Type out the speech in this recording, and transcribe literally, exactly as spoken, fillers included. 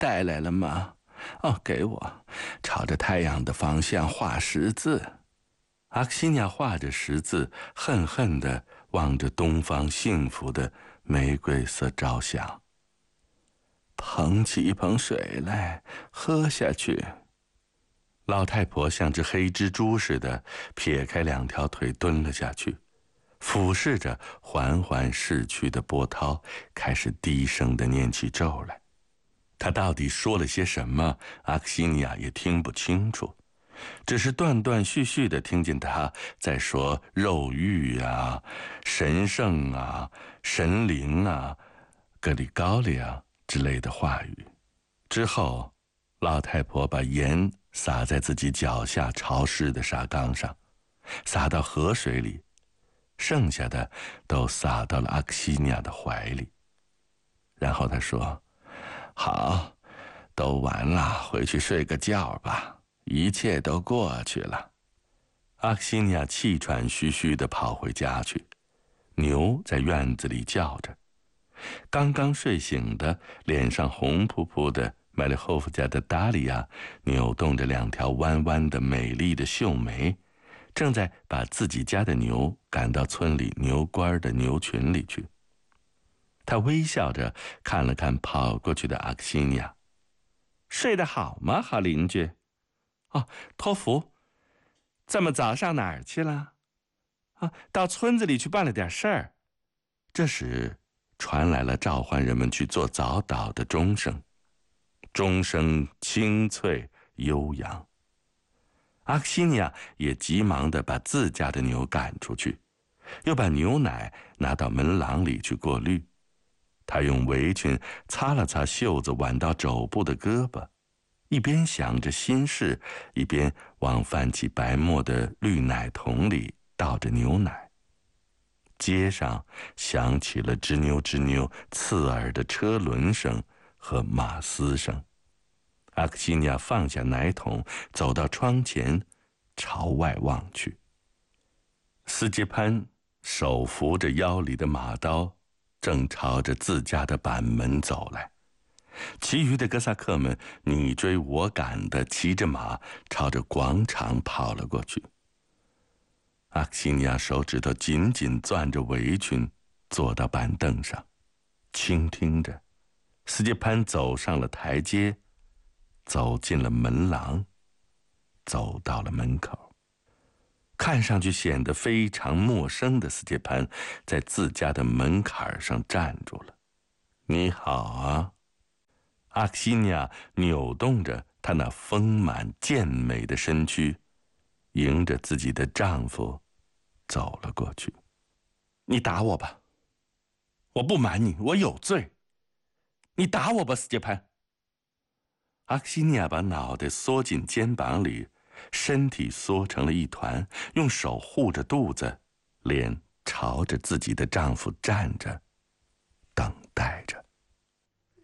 带来了吗？哦，给我，朝着太阳的方向画十字。阿克西尼亚画着十字，恨恨地望着东方幸福的玫瑰色朝霞。捧起一盆水来，喝下去。老太婆像只黑蜘蛛似的撇开两条腿蹲了下去，俯视着缓缓逝去的波涛，开始低声地念起咒来。她到底说了些什么，阿克西尼亚也听不清楚，只是断断续续地听见她在说肉欲啊、神圣啊、神灵啊、格里高利亚之类的话语。之后，老太婆把盐洒在自己脚下潮湿的沙缸上，洒到河水里，剩下的都洒到了阿克西尼亚的怀里。然后她说：好，都完了，回去睡个觉吧，一切都过去了。阿克西尼亚气喘吁吁地跑回家去，牛在院子里叫着。刚刚睡醒的，脸上红扑扑的麦列霍夫家的达利亚扭动着两条弯弯的美丽的秀眉，正在把自己家的牛赶到村里牛倌的牛群里去。他微笑着看了看跑过去的阿克西尼亚。睡得好吗，好邻居？哦，托福，这么早上哪儿去了？啊，到村子里去办了点事儿。这时传来了召唤人们去做早祷的钟声，钟声清脆悠扬。阿克西尼亚也急忙地把自家的牛赶出去，又把牛奶拿到门廊里去过滤。他用围裙擦了擦袖子挽到肘部的胳膊，一边想着心事，一边往泛起白沫的绿奶桶里倒着牛奶。街上响起了吱扭吱扭刺耳的车轮声和马嘶声。阿克西尼亚放下奶桶，走到窗前，朝外望去。斯捷潘手扶着腰里的马刀，正朝着自家的板门走来。其余的哥萨克们你追我赶地骑着马朝着广场跑了过去。阿克西尼亚手指头紧紧攥着围裙，坐到板凳上，倾听着。斯捷潘走上了台阶，走进了门廊，走到了门口。看上去显得非常陌生的斯捷潘在自家的门槛上站住了。你好啊。阿克西尼亚扭动着她那丰满健美的身躯，迎着自己的丈夫走了过去。你打我吧，我不瞒你，我有罪。你打我吧，斯捷潘。阿克西尼亚把脑袋缩进肩膀里，身体缩成了一团，用手护着肚子，脸朝着自己的丈夫站着，等待。